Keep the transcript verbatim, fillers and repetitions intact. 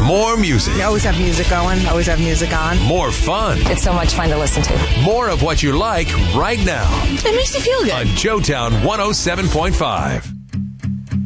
More music. You always have music going. Always have music on. More fun. It's so much fun to listen to. More of what you like right now. It makes you feel good. On Joetown one oh seven point five.